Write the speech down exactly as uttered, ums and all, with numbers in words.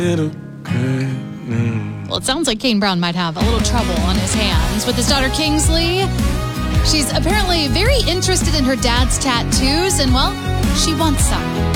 Well, it sounds like Kane Brown might have a little trouble on his hands with his daughter Kingsley. She's apparently very interested in her dad's tattoos, and, well, she wants some.